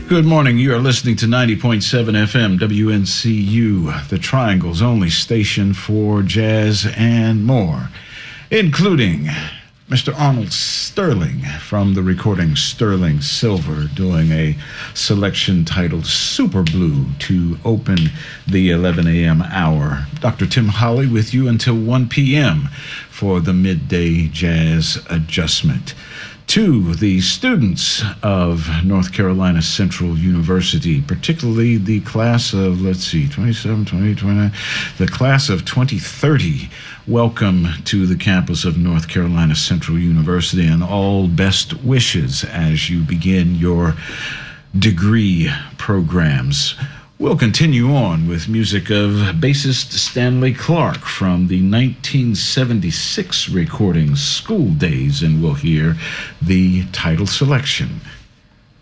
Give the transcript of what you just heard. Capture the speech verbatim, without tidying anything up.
Good morning. You are listening to ninety point seven F M, W N C U, the Triangle's only station for jazz and more, including Mister Arnold Sterling from the recording Sterling Silver, doing a selection titled Super Blue to open the eleven a.m. hour. Doctor Tim Holly with you until one p.m. for the midday jazz adjustment. To the students of North Carolina Central University, particularly the class of, let's see, twenty-seven, twenty, twenty-nine, the class of twenty thirty, welcome to the campus of North Carolina Central University, and all best wishes as you begin your degree programs. We'll continue on with music of bassist Stanley Clarke from the nineteen seventy-six recording School Days, and we'll hear the title selection.